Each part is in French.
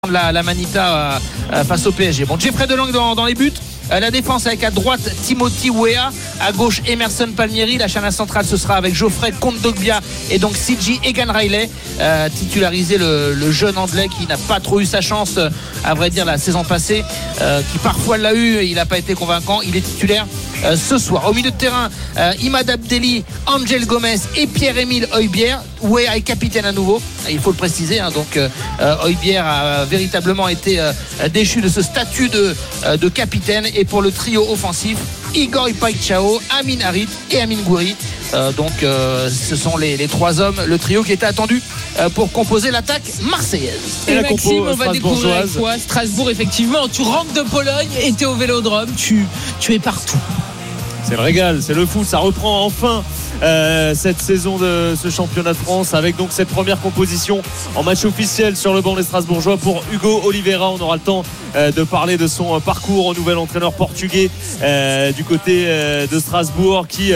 la Manita face au PSG. Bon, Jeffrey Delang dans les buts. La défense avec à droite Timothy Weah, à gauche Emerson Palmieri. La charnière centrale ce sera avec Geoffrey Kondogbia et donc CJ Egan Riley, titularisé le jeune Anglais qui n'a pas trop eu sa chance à vrai dire la saison passée, qui parfois l'a eu et il n'a pas été convaincant. Il est titulaire ce soir. Au milieu de terrain, Imad Abdelli, Angel Gomez et Pierre-Emile Højbjerg. Weah est capitaine à nouveau, il faut le préciser, donc Højbjerg a véritablement été déchu de ce statut de capitaine. Et pour le trio offensif, Igor Paixão, Amin Harit et Amin Gouiri. Ce sont les trois hommes, le trio qui était attendu pour composer l'attaque marseillaise. Et Maxime, on va découvrir avec toi Strasbourg. Effectivement, tu rentres de Pologne et tu es au Vélodrome, tu es partout. C'est le régal, c'est le foot, ça reprend enfin cette saison de ce championnat de France avec donc cette première composition en match officiel sur le banc des Strasbourgeois pour Hugo Oliveira. On aura le temps de parler de son parcours au nouvel entraîneur portugais du côté de Strasbourg qui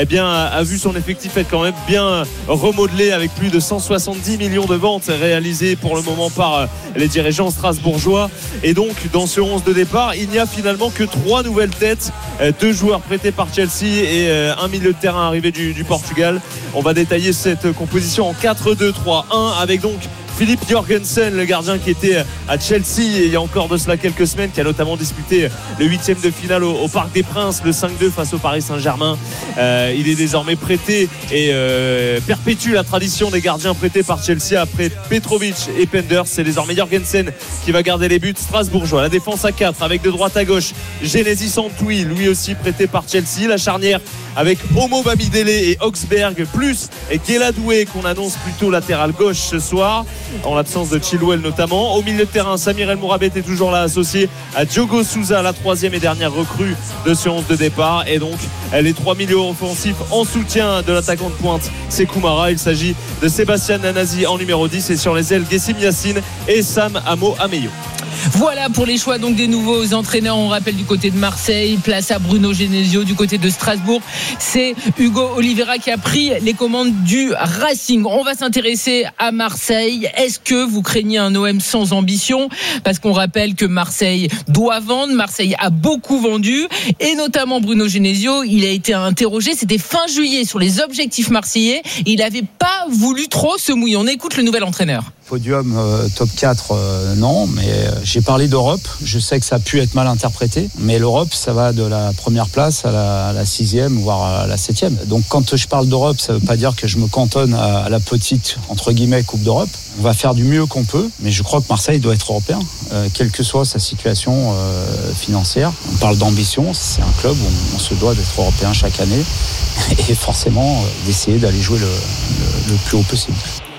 a vu son effectif être quand même bien remodelé avec plus de 170 millions de ventes réalisées pour le moment par les dirigeants strasbourgeois. Et donc dans ce 11 de départ, il n'y a finalement que 3 nouvelles têtes, 2 joueurs prêtés par Chelsea et un milieu de terrain arrivé du Portugal. On va détailler cette composition en 4-2-3-1 avec donc Philippe Jorgensen, le gardien qui était à Chelsea il y a encore de cela quelques semaines, qui a notamment disputé le 8e de finale au Parc des Princes, le 5-2 face au Paris Saint-Germain. Il est désormais prêté et perpétue la tradition des gardiens prêtés par Chelsea après Petrovic et Penders. C'est désormais Jorgensen qui va garder les buts strasbourgeois. La défense à 4 avec de droite à gauche Genesis Santoui, lui aussi prêté par Chelsea. La charnière avec Omo Bamidele et Oxberg plus Guéladoué qu'on annonce plutôt latéral gauche ce soir en l'absence de Chilwell notamment. Au milieu de terrain, Samir El Mourabet est toujours là, associé à Diogo Sousa, la 3e et dernière recrue de ce 11 de départ. Et donc les 3 milieux offensifs en soutien de l'attaquant de pointe, c'est Koumara. Il s'agit de Sébastien Nanazi en numéro 10 et sur les ailes Gessim Yassine et Sam Amo Ameyo. Voilà pour les choix donc des nouveaux entraîneurs. On rappelle du côté de Marseille, place à Bruno Genesio. Du côté de Strasbourg, c'est Hugo Oliveira qui a pris les commandes du Racing. On va s'intéresser à Marseille. Est-ce que vous craignez un OM sans ambition? Parce qu'on rappelle que Marseille doit vendre. Marseille a beaucoup vendu et notamment Bruno Genesio. Il a été interrogé, c'était fin juillet, sur les objectifs marseillais. Il n'avait pas voulu trop se mouiller. On écoute le nouvel entraîneur. Podium top 4, non, mais j'ai parlé d'Europe. Je sais que ça a pu être mal interprété, mais l'Europe, ça va de la première place à la 6e, voire à la 7e. Donc quand je parle d'Europe, ça ne veut pas dire que je me cantonne à la petite, entre guillemets, Coupe d'Europe. On va faire du mieux qu'on peut, mais je crois que Marseille doit être européen, quelle que soit sa situation financière. On parle d'ambition, c'est un club où on se doit d'être européen chaque année et forcément d'essayer d'aller jouer le plus haut possible.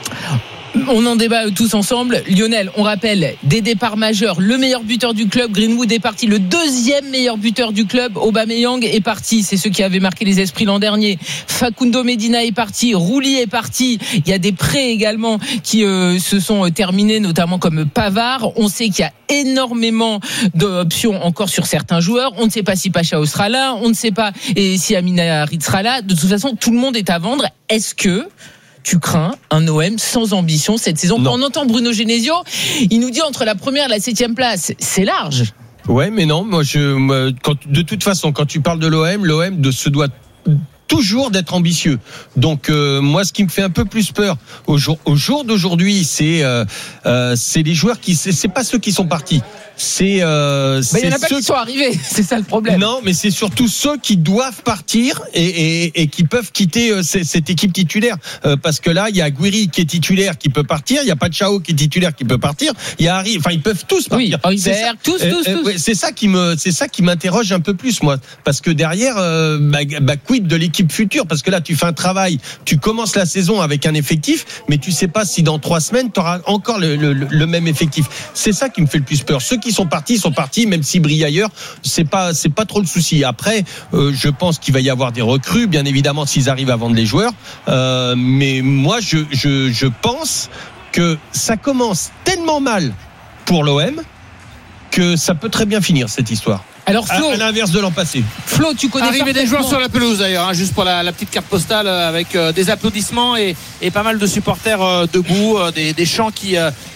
On en débat tous ensemble. Lionel, on rappelle des départs majeurs. Le meilleur buteur du club, Greenwood, est parti. Le 2e meilleur buteur du club, Aubameyang, est parti. C'est ceux qui avaient marqué les esprits l'an dernier. Facundo Medina est parti. Rouli est parti. Il y a des prêts également qui se sont terminés, notamment comme Pavard. On sait qu'il y a énormément d'options encore sur certains joueurs. On ne sait pas si Paixão sera là. On ne sait pas si Amin Harit sera là. De toute façon, tout le monde est à vendre. Est-ce que tu crains un OM sans ambition cette saison? Quand on entend Bruno Genesio, il nous dit entre la première et la 7e place, c'est large. Ouais, mais non, de toute façon, quand tu parles de l'OM se doit toujours d'être ambitieux. Donc moi, ce qui me fait un peu plus peur au jour d'aujourd'hui, c'est les joueurs c'est pas ceux qui sont partis. Il y en a pas qui sont arrivés, c'est ça le problème. Non, mais c'est surtout ceux qui doivent partir et qui peuvent quitter cette équipe titulaire. Parce que là, il y a Gouiri qui est titulaire, qui peut partir. Il y a Paixão qui est titulaire, qui peut partir. Il y a Harry, ils peuvent tous partir. Oui, tous. C'est ça qui m'interroge un peu plus, moi. Parce que derrière, quid de l'équipe future? Parce que là, tu fais un travail, tu commences la saison avec un effectif, mais tu sais pas si dans 3 semaines, tu auras encore le même effectif. C'est ça qui me fait le plus peur. Ceux qui sont partis, même s'ils brillent ailleurs, c'est pas trop le souci. Après, je pense qu'il va y avoir des recrues, bien évidemment, s'ils arrivent à vendre les joueurs. Mais moi, je pense que ça commence tellement mal pour l'OM que ça peut très bien finir cette histoire. Alors Flo, à l'inverse de l'an passé. Flo, tu connais arrivée des joueurs sur la pelouse d'ailleurs, juste pour la petite carte postale avec des applaudissements et pas mal de supporters debout, des chants qui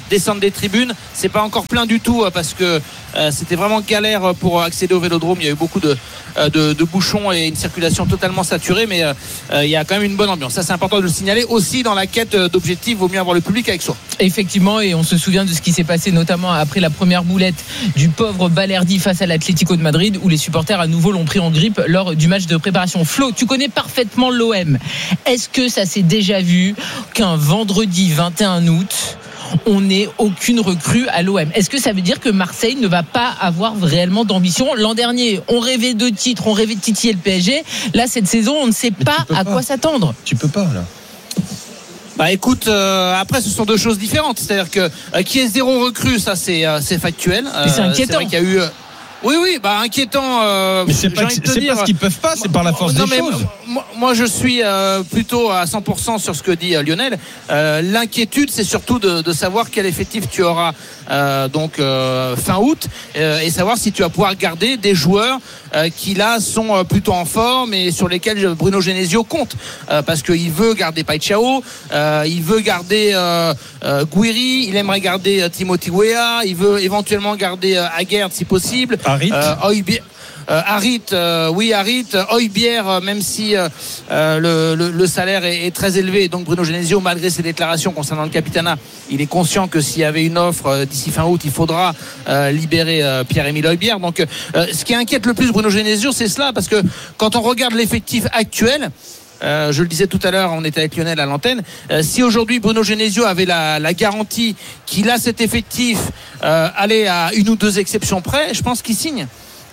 descendre des tribunes. C'est pas encore plein du tout parce que c'était vraiment galère pour accéder au Vélodrome. Il y a eu beaucoup de bouchons et une circulation totalement saturée, mais il y a quand même une bonne ambiance. Ça, c'est important de le signaler. Aussi, dans la quête d'objectifs, vaut mieux avoir le public avec soi. Effectivement, et on se souvient de ce qui s'est passé notamment après la première boulette du pauvre Balerdi face à l'Atlético de Madrid, où les supporters à nouveau l'ont pris en grippe lors du match de préparation. Flo, tu connais parfaitement l'OM. Est-ce que ça s'est déjà vu qu'un vendredi 21 août, on n'ait aucune recrue à l'OM? Est-ce que ça veut dire que Marseille ne va pas avoir réellement d'ambition? L'an dernier, on rêvait de titres, on rêvait de titiller le PSG. Là, cette saison, on ne sait pas à quoi s'attendre. Tu peux pas, là. Bah écoute, après ce sont deux choses différentes. C'est-à-dire que qui est zéro recrue, ça c'est factuel. C'est inquiétant. C'est vrai qu'il y a eu. Oui, inquiétant. Mais c'est pas parce qu'ils peuvent pas, c'est par la force des choses. Moi, je suis plutôt à 100% sur ce que dit Lionel. L'inquiétude, c'est surtout de savoir quel effectif tu auras fin août et savoir si tu vas pouvoir garder des joueurs qui là sont plutôt en forme et sur lesquels Bruno Genesio compte parce qu'il veut garder Paixão, il veut garder Guiri, il aimerait garder Timothy Weah, il veut éventuellement garder Aguerd si possible. Harit. Harit, Højbjerg, même si le salaire est très élevé. Donc Bruno Genesio, malgré ses déclarations concernant le Capitana, il est conscient que s'il y avait une offre d'ici fin août, il faudra libérer Pierre-Emile Højbjerg. Donc ce qui inquiète le plus Bruno Genesio, c'est cela, parce que quand on regarde l'effectif actuel, je le disais tout à l'heure, on était avec Lionel à l'antenne, si aujourd'hui Bruno Genesio avait la garantie qu'il a cet effectif, aller à une ou deux exceptions près, je pense qu'il signe.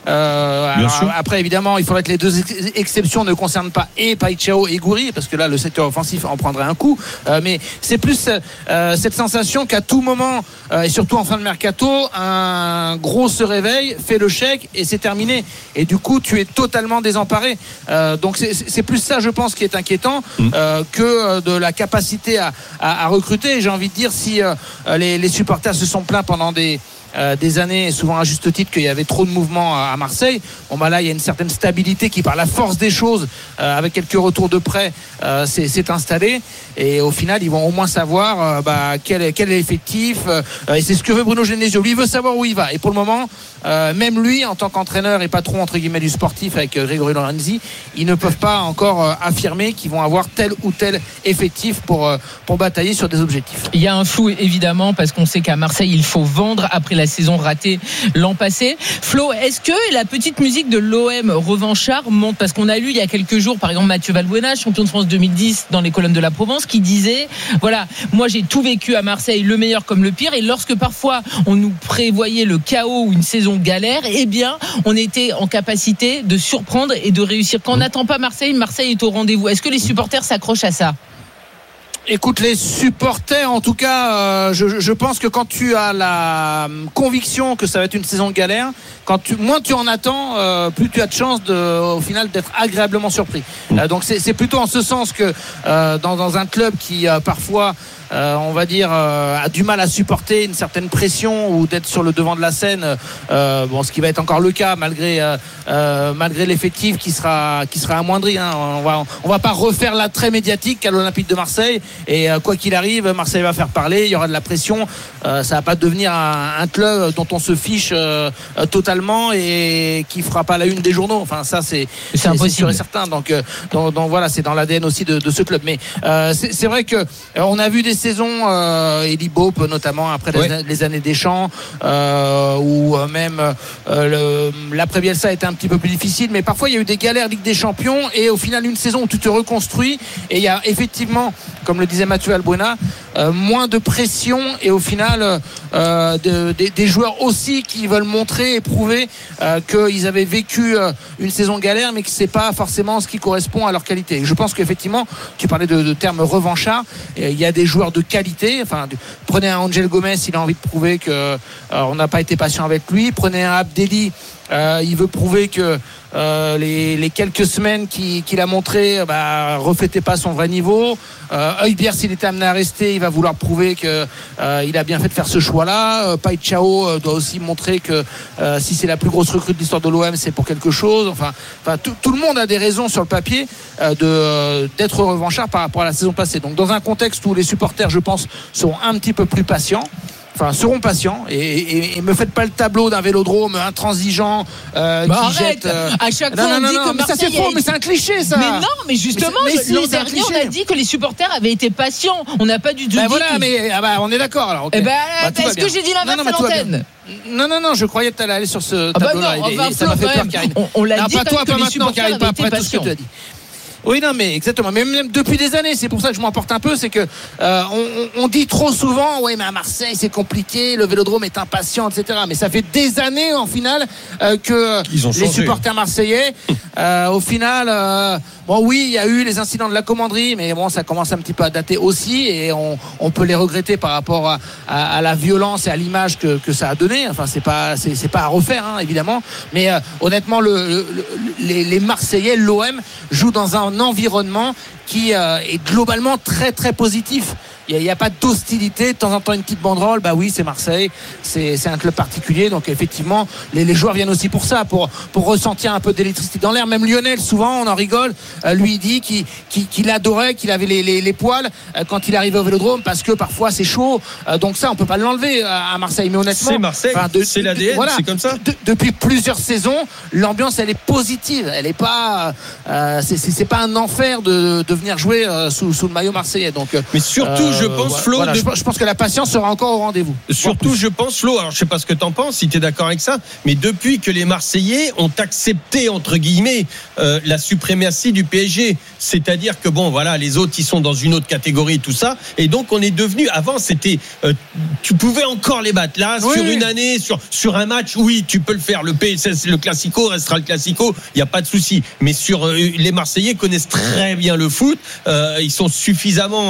Après évidemment il faudrait que les deux exceptions ne concernent pas et Paixão et Guiri, parce que là le secteur offensif en prendrait un coup, mais c'est plus cette sensation qu'à tout moment et surtout en fin de mercato, un gros se réveille, fait le chèque et c'est terminé, et du coup tu es totalement désemparé, donc c'est plus ça je pense qui est inquiétant que de la capacité à recruter. Et j'ai envie de dire, si les supporters se sont plaints pendant des années, souvent à juste titre, qu'il y avait trop de mouvements à Marseille. Là il y a une certaine stabilité qui, par la force des choses, avec quelques retours de prêt, s'est installée, et au final ils vont au moins savoir quel est l'effectif, et c'est ce que veut Bruno Genesio. Lui, il veut savoir où il va, et pour le moment même lui, en tant qu'entraîneur et patron entre guillemets du sportif avec Grégory Lorenzi, ils ne peuvent pas encore affirmer qu'ils vont avoir tel ou tel effectif pour batailler sur des objectifs. Il y a un flou évidemment, parce qu'on sait qu'à Marseille il faut vendre après la saison ratée l'an passé. Flo, est-ce que la petite musique de l'OM revanchard monte? Parce qu'on a lu il y a quelques jours par exemple Mathieu Valbuena, champion de France 2010, dans les colonnes de la Provence, qui disait voilà, moi j'ai tout vécu à Marseille, le meilleur comme le pire, et lorsque parfois on nous prévoyait le chaos ou une saison galère, eh bien on était en capacité de surprendre et de réussir. Quand on n'attend pas Marseille est au rendez-vous. Est-ce que les supporters s'accrochent à ça? Écoute, les supporters, en tout cas, je pense que quand tu as la conviction que ça va être une saison galère, moins tu en attends, plus tu as de chances au final d'être agréablement surpris. Donc c'est plutôt en ce sens que dans un club qui parfois on va dire a du mal à supporter une certaine pression ou d'être sur le devant de la scène, ce qui va être encore le cas malgré l'effectif qui sera amoindri, hein. On va pas refaire l'attrait médiatique qu'à l'Olympique de Marseille, et quoi qu'il arrive, Marseille va faire parler, il y aura de la pression, ça va pas devenir un club dont on se fiche totalement et qui fera pas la une des journaux. Enfin ça c'est sûr et certain. Donc voilà, c'est dans l'ADN aussi de ce club. Mais c'est vrai que on a vu des saisons, Elie Bope notamment après les années Deschamps, où même l'après Bielsa était un petit peu plus difficile, mais parfois il y a eu des galères Ligue des Champions, et au final une saison où tu te reconstruis, et il y a effectivement, comme le disait Mathieu Valbuena, moins de pression, et au final des joueurs aussi qui veulent montrer et prouver qu'ils avaient vécu une saison galère, mais que c'est pas forcément ce qui correspond à leur qualité. Je pense qu'effectivement, tu parlais de termes revanchards, il y a des joueurs de qualité. Prenez un Angel Gomez, il a envie de prouver que on n'a pas été patient avec lui. Prenez un Abdelli, il veut prouver que les quelques semaines qu'il a montré reflétaient pas son vrai niveau. Højbjerg, s'il était amené à rester, il va vouloir prouver que il a bien fait de faire ce choix-là. Paixão doit aussi montrer que si c'est la plus grosse recrue de l'histoire de l'OM, c'est pour quelque chose. Tout le monde a des raisons sur le papier d'être revanchard par rapport à la saison passée. Donc dans un contexte où les supporters, je pense, seront un petit peu plus patients, seront patients et me faites pas le tableau d'un Vélodrome intransigeant qui arrête. jette. À chaque fois on dit que mais ça c'est Marseille faux, mais c'est un cliché ça. Mais non, mais justement, l'an dernier on a dit que les supporters avaient été patients. On n'a pas du tout dit. Voilà, mais on est d'accord alors. Okay. Est-ce que j'ai dit l'inverse à l'antenne? Non, je croyais que tu allais aller sur ce tableau-là. Ça m'a fait peur, Karine. On l'a dit pas toi, que pas les maintenant, supporters Karine, pas avaient été après tout ce que tu as dit. Oui, non, mais exactement. Mais même depuis des années, c'est pour ça que je m'emporte un peu, c'est que on dit trop souvent, ouais, mais à Marseille c'est compliqué, le Vélodrome est impatient, etc. Mais ça fait des années en finale que les supporters marseillais, au final, bon, oui, il y a eu les incidents de la commanderie, mais bon, ça commence un petit peu à dater aussi, et on peut les regretter par rapport à la violence et à l'image que ça a donné. Enfin, c'est pas à refaire, hein, évidemment. Mais honnêtement, les Marseillais, l'OM joue dans un environnement qui est globalement très très positif. Il n'y a pas d'hostilité, de temps en temps une petite banderole, bah oui c'est Marseille, c'est un club particulier, donc effectivement les joueurs viennent aussi pour ça, pour ressentir un peu d'électricité dans l'air. Même Lionel, souvent on en rigole, lui dit qu'il adorait, qu'il avait les poils quand il arrivait au Vélodrome, parce que parfois c'est chaud, donc ça on peut pas l'enlever à Marseille, mais honnêtement c'est Marseille, c'est l'ADN, voilà, c'est comme ça. Depuis plusieurs saisons, l'ambiance elle est positive, elle est pas c'est pas un enfer de venir jouer sous le maillot marseillais. Donc mais surtout je pense, Flo, voilà, je pense que la patience sera encore au rendez-vous. Surtout, je pense, Flo, alors je sais pas ce que t'en penses, si t'es d'accord avec ça, mais depuis que les Marseillais ont accepté, entre guillemets, la suprématie du PSG, c'est-à-dire que bon, voilà, les autres, ils sont dans une autre catégorie, tout ça, et donc on est devenu, avant, c'était, tu pouvais encore les battre. Là, oui, sur une année, sur un match, oui, tu peux le faire. Le Classico restera le Classico, il n'y a pas de souci. Mais les Marseillais connaissent très bien le foot, ils sont suffisamment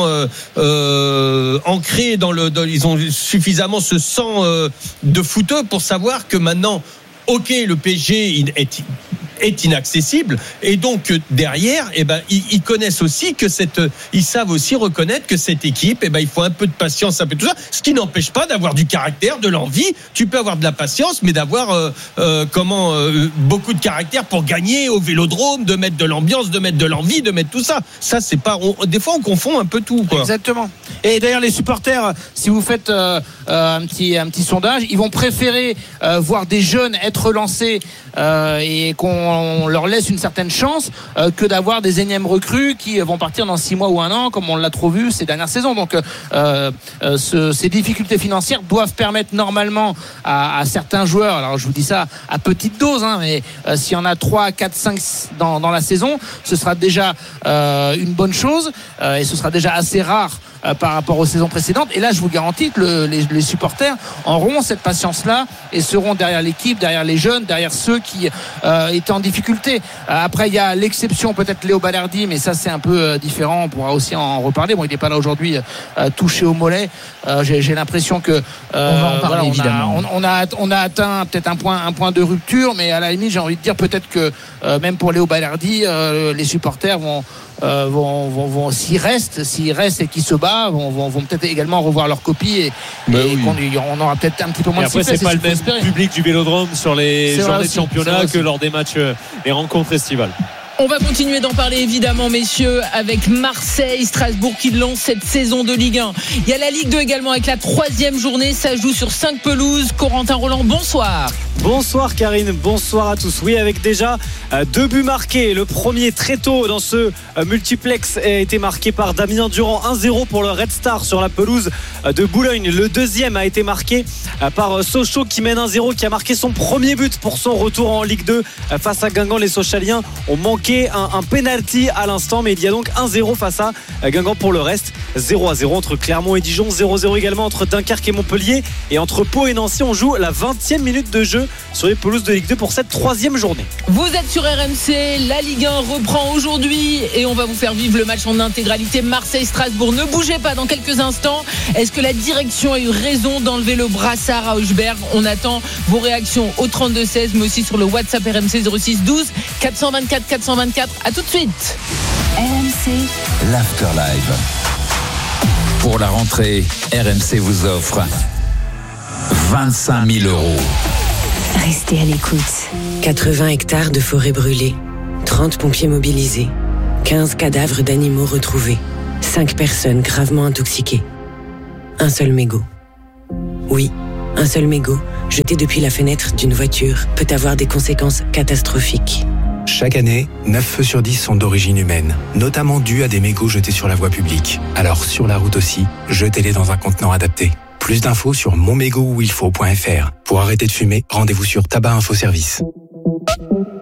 ancrés ils ont suffisamment ce sang de footeux pour savoir que maintenant, ok, le PSG est inaccessible, et donc derrière, ils connaissent aussi que ils savent aussi reconnaître que cette équipe, il faut un peu de patience, un peu tout ça, ce qui n'empêche pas d'avoir du caractère, de l'envie. Tu peux avoir de la patience, mais d'avoir beaucoup de caractère pour gagner au Vélodrome, de mettre de l'ambiance, de mettre de l'envie, de mettre tout ça. Ça, c'est pas. Des fois, on confond un peu tout, quoi. Exactement. Et d'ailleurs, les supporters, si vous faites un petit sondage, ils vont préférer voir des jeunes être lancés et qu'on leur laisse une certaine chance que d'avoir des énièmes recrues qui vont partir dans 6 mois ou 1 an, comme on l'a trop vu ces dernières saisons. Donc ces difficultés financières doivent permettre normalement à certains joueurs, alors je vous dis ça à petite dose, hein, mais s'il y en a 3, 4, 5 dans la saison, ce sera déjà une bonne chose, et ce sera déjà assez rare par rapport aux saisons précédentes. Et là, je vous garantis que les supporters auront cette patience-là et seront derrière l'équipe, derrière les jeunes, derrière ceux qui étaient en difficulté. Après, il y a l'exception, peut-être Léo Balerdi, mais ça, c'est un peu différent. On pourra aussi en reparler. Bon, il n'est pas là aujourd'hui, touché au mollet. J'ai l'impression que on va en parler, évidemment. On a atteint peut-être un point de rupture, mais à la limite, j'ai envie de dire peut-être que même pour Léo Balerdi, les supporters vont s'ils restent et qu'ils se battent, vont peut-être également revoir leur copie on aura peut-être un petit peu moins de sifflets. Après, c'est pas le même public du Vélodrome sur les journées de championnat que lors des matchs, les rencontres estivales. On va continuer d'en parler évidemment, messieurs, avec Marseille, Strasbourg qui lance cette saison de Ligue 1. Il y a la Ligue 2 également avec la 3e journée. Ça joue sur 5 pelouses. Corentin Roland, bonsoir. Bonsoir Karine, bonsoir à tous. Oui, avec déjà 2 buts marqués. Le premier très tôt dans ce multiplex a été marqué par Damien Durand, 1-0 pour le Red Star sur la pelouse de Boulogne. Le deuxième a été marqué par Sochaux qui mène 1-0, qui a marqué son premier but pour son retour en Ligue 2 face à Guingamp. Les Sochaliens ont manqué un penalty à l'instant, mais il y a donc 1-0 face à Guingamp. Pour le reste, 0-0 entre Clermont et Dijon, 0-0 également entre Dunkerque et Montpellier, et entre Pau et Nancy. On joue la 20e minute de jeu sur les pelouses de Ligue 2 pour cette 3e journée. Vous êtes sur RMC, la Ligue 1 reprend aujourd'hui et on va vous faire vivre le match en intégralité. Marseille-Strasbourg, ne bougez pas dans quelques instants. Est-ce que la direction a eu raison d'enlever le brassard à Hochberg? On attend vos réactions au 32-16, mais aussi sur le WhatsApp RMC 06 12 424 424. À tout de suite. RMC l'Afterlive. Pour la rentrée, RMC vous offre 25 000 €. Restez à l'écoute. 80 hectares de forêt brûlée, 30 pompiers mobilisés, 15 cadavres d'animaux retrouvés, 5 personnes gravement intoxiquées. Un seul mégot. Oui, un seul mégot, jeté depuis la fenêtre d'une voiture, peut avoir des conséquences catastrophiques. Chaque année, 9 feux sur 10 sont d'origine humaine, notamment dus à des mégots jetés sur la voie publique. Alors sur la route aussi, jetez-les dans un contenant adapté. Plus d'infos sur monmégotoutilfaut.fr. Pour arrêter de fumer, rendez-vous sur Tabac Info Service.